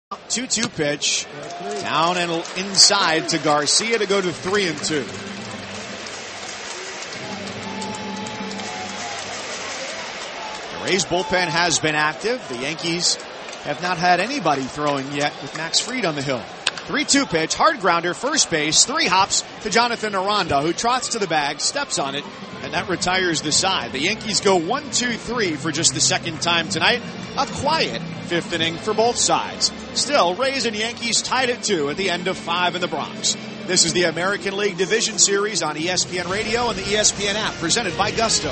2-2 pitch. Down and inside to Garcia to go to 3-2. The Rays bullpen has been active. The Yankees have not had anybody throwing yet with Max Fried on the hill. 3-2 pitch, hard grounder, first base, 3 hops to Jonathan Aranda, who trots to the bag, steps on it, and that retires the side. The Yankees go 1-2-3 for just the second time tonight. A quiet 5th inning for both sides. Still, Rays and Yankees tied at 2 at the end of 5 in the Bronx. This is the American League Division Series on ESPN Radio and the ESPN app, presented by Gusto.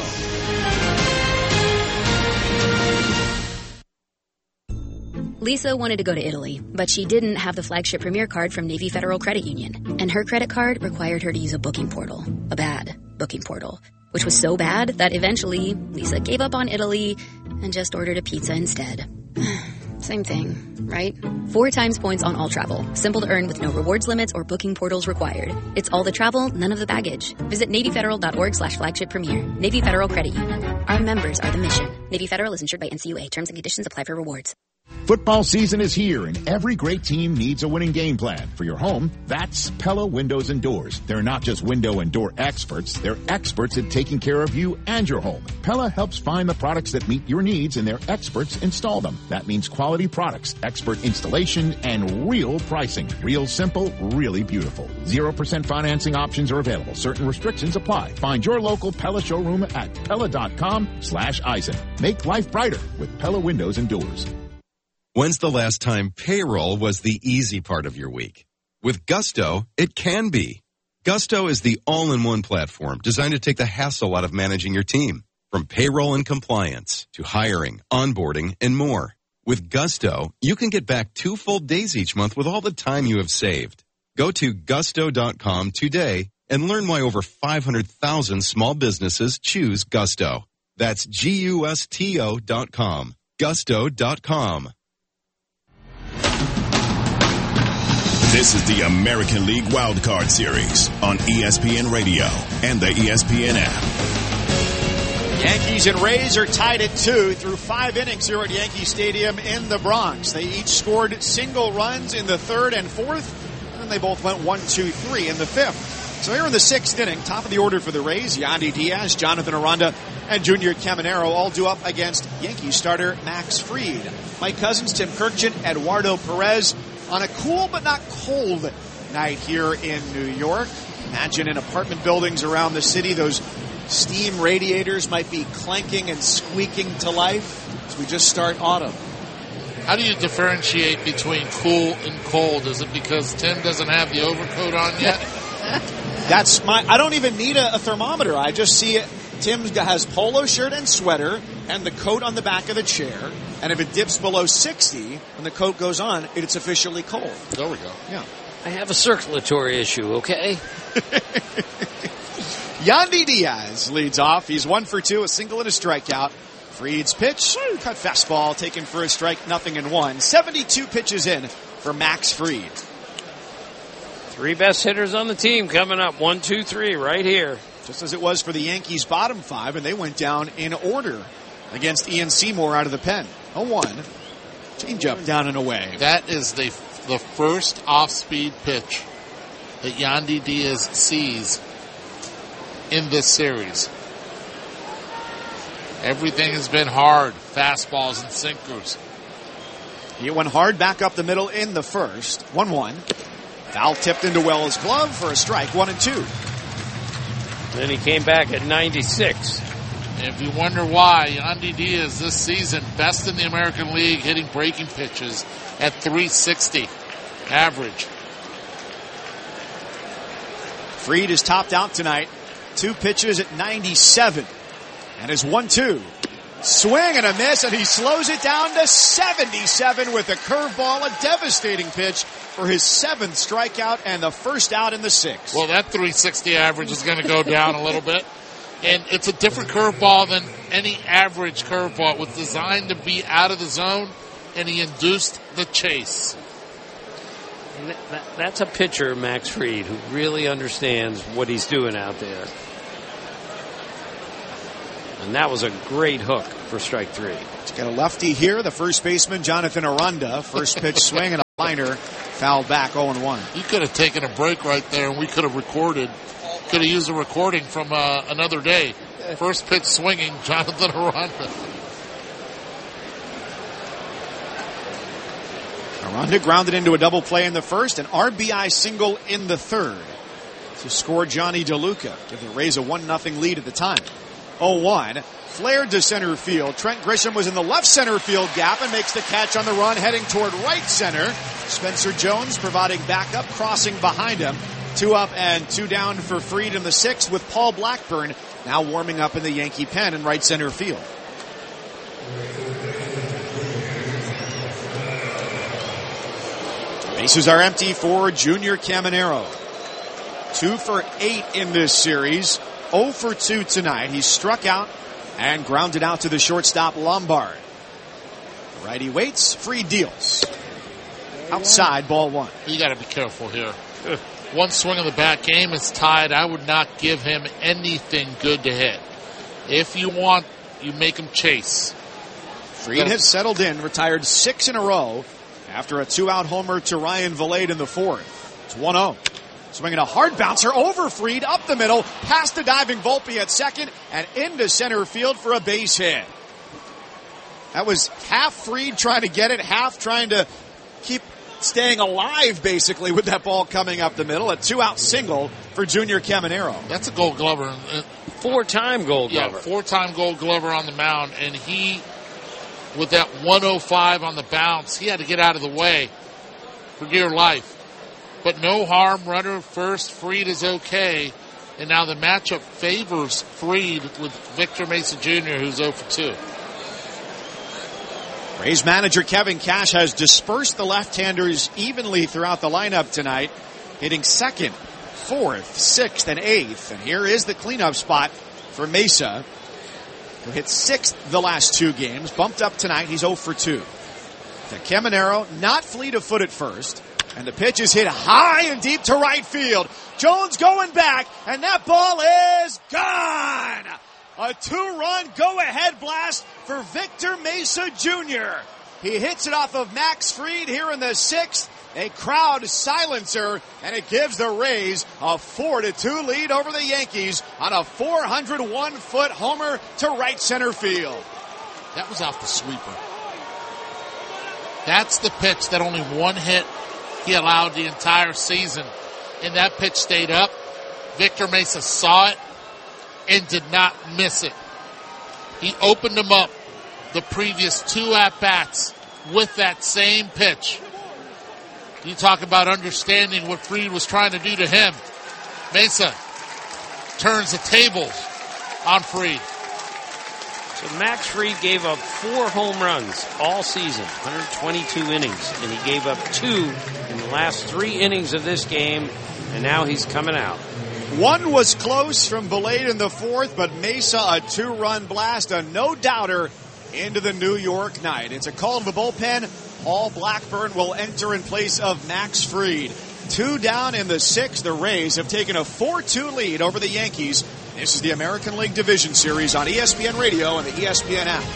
Lisa wanted to go to Italy, but she didn't have the flagship Premier card from Navy Federal Credit Union. And her credit card required her to use a booking portal. A bad booking portal. Which was so bad that eventually Lisa gave up on Italy and just ordered a pizza instead. Same thing, right? 4 times points on all travel. Simple to earn with no rewards limits or booking portals required. It's all the travel, none of the baggage. Visit NavyFederal.org/flagship premier. Navy Federal Credit Union. Our members are the mission. Navy Federal is insured by NCUA. Terms and conditions apply for rewards. Football season is here, and every great team needs a winning game plan. For your home, that's Pella Windows and Doors. They're not just window and door experts. They're experts at taking care of you and your home. Pella helps find the products that meet your needs, and their experts install them. That means quality products, expert installation, and real pricing. Real simple, really beautiful. 0% financing options are available. Certain restrictions apply. Find your local Pella showroom at Pella.com/Eisen. Make life brighter with Pella Windows and Doors. When's the last time payroll was the easy part of your week? With Gusto, it can be. Gusto is the all-in-one platform designed to take the hassle out of managing your team. From payroll and compliance to hiring, onboarding, and more. With Gusto, you can get back 2 full days each month with all the time you have saved. Go to gusto.com today and learn why over 500,000 small businesses choose Gusto. That's GUSTO.com. Gusto.com. This is the American League Wildcard Series on ESPN Radio and the ESPN app. Yankees and Rays are tied at 2 through 5 innings here at Yankee Stadium in the Bronx. They each scored single runs in the 3rd and 4th, and then they both went 1-2-3 in the 5th. So here in the 6th inning, top of the order for the Rays, Yandy Diaz, Jonathan Aranda, and Junior Caminero all due up against Yankees starter Max Fried. Mike Cousins, Tim Kurkjian, Eduardo Perez on a cool but not cold night here in New York. Imagine in apartment buildings around the city, those steam radiators might be clanking and squeaking to life as we just start autumn. How do you differentiate between cool and cold? Is it because Tim doesn't have the overcoat on yet? I don't even need a thermometer. I just see it. Tim has polo shirt and sweater and the coat on the back of the chair. And if it dips below 60, when the coat goes on, it's officially cold. There we go. Yeah. I have a circulatory issue, okay? Yandy Diaz leads off. He's 1 for 2, a single and a strikeout. Fried's pitch, cut fastball, taken for a strike, 0-1. 72 pitches in for Max Fried. 3 best hitters on the team coming up. 1, 2, 3 right here. Just as it was for the Yankees' bottom 5, and they went down in order against Ian Seymour out of the pen. 0-1. Changeup down and away. That is the first off-speed pitch that Yandy Diaz sees in this series. Everything has been hard. Fastballs and sinkers. He went hard back up the middle in the first. 1-1. Foul tipped into Wells' glove for a strike. 1-2. Then he came back at 96. If you wonder why, Yandy Diaz this season, best in the American League, hitting breaking pitches at 360 average. Fried is topped out tonight. 2 pitches at 97. And his 1-2. Swing and a miss, and he slows it down to 77 with a curveball, a devastating pitch for his 7th strikeout and the first out in the 6th. Well, that 360 average is going to go down a little bit. And it's a different curveball than any average curveball. It was designed to be out of the zone, and he induced the chase. And that's a pitcher, Max Fried, who really understands what he's doing out there. And that was a great hook for strike 3. He's got a lefty here, the first baseman, Jonathan Aranda. First pitch swing and Liner fouled back 0-1. You could have taken a break right there, and we could have recorded. Could have used a recording from another day. First pitch swinging, Jonathan Aranda. Aranda grounded into a double play in the first, an RBI single in the third to score Johnny DeLuca. Give the Rays a 1-0 lead at the time. 0-1. Flared to center field. Trent Grisham was in the left center field gap and makes the catch on the run heading toward right center. Spencer Jones providing backup, crossing behind him. 2 up and 2 down for Fried in the sixth, with Paul Blackburn now warming up in the Yankee pen in right center field. Bases are empty for Junior Caminero. 2 for 8 in this series. 0 for 2 tonight. He struck out and grounded out to the shortstop Lombard. Righty waits. Fried deals. Outside, ball 1. You got to be careful here. One swing of the bat, game is tied. I would not give him anything good to hit. If you want, you make him chase. Fried has settled in, retired 6 in a row after a 2-out homer to Ryan Vilade in the fourth. It's 1-0. Swinging a hard bouncer over Fried, up the middle, past the diving Volpe at second, and into center field for a base hit. That was half Fried trying to get it, half trying to keep staying alive, basically, with that ball coming up the middle. A 2-out single for Junior Caminero. That's a Gold Glover. 4-time Gold Glover. Yeah, 4-time Gold Glover on the mound, and he, with that 105 on the bounce, he had to get out of the way for dear life. But no harm, runner first, Fried is okay. And now the matchup favors Fried with Victor Mesa Jr., who's 0 for 2. Rays manager Kevin Cash has dispersed the left-handers evenly throughout the lineup tonight, hitting 2nd, 4th, 6th, and 8th. And here is the cleanup spot for Mesa, who hit 6th the last 2 games. Bumped up tonight, he's 0 for 2. To Caminero, not fleet of foot at first. And the pitch is hit high and deep to right field. Jones going back, and that ball is gone! A 2-run go-ahead blast for Victor Mesa Jr. He hits it off of Max Fried here in the 6th. A crowd silencer, and it gives the Rays a 4-2 lead over the Yankees on a 401-foot homer to right center field. That was off the sweeper. That's the pitch that only one hit he allowed the entire season. And that pitch stayed up. Victor Mesa saw it and did not miss it. He opened him up the previous 2 at-bats with that same pitch. You talk about understanding what Fried was trying to do to him. Mesa turns the tables on Fried. So Max Fried gave up 4 home runs all season, 122 innings, and he gave up 2 in the last 3 innings of this game, and now he's coming out. 1 was close from Vilade in the 4th, but Mesa a 2-run blast, a no-doubter into the New York night. It's a call to the bullpen. Paul Blackburn will enter in place of Max Fried. 2 down in the 6th. The Rays have taken a 4-2 lead over the Yankees. This is the American League Division Series on ESPN Radio and the ESPN app.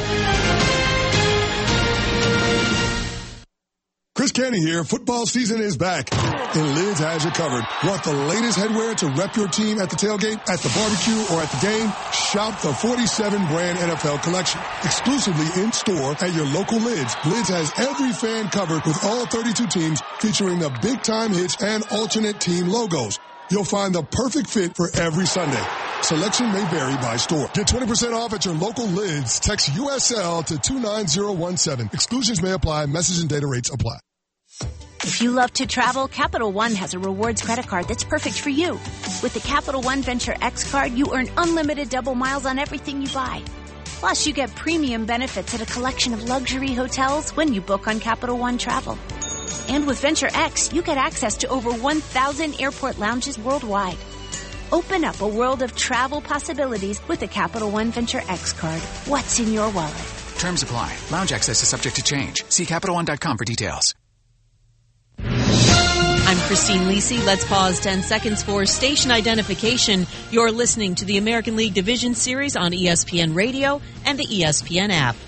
Chris Canty here. Football season is back, and Lids has you covered. Want the latest headwear to rep your team at the tailgate, at the barbecue, or at the game? Shop the 47 brand NFL collection. Exclusively in store at your local Lids. Lids has every fan covered with all 32 teams, featuring the big time hits and alternate team logos. You'll find the perfect fit for every Sunday. Selection may vary by store. Get 20% off at your local Lids. Text USL to 29017. Exclusions may apply. Message and data rates apply. If you love to travel, Capital One has a rewards credit card that's perfect for you. With the Capital One Venture X card, you earn unlimited double miles on everything you buy. Plus, you get premium benefits at a collection of luxury hotels when you book on Capital One Travel. And with Venture X, you get access to over 1,000 airport lounges worldwide. Open up a world of travel possibilities with the Capital One Venture X card. What's in your wallet? Terms apply. Lounge access is subject to change. See CapitalOne.com for details. I'm Christine Lisi. Let's pause 10 seconds for station identification. You're listening to the American League Division Series on ESPN Radio and the ESPN app.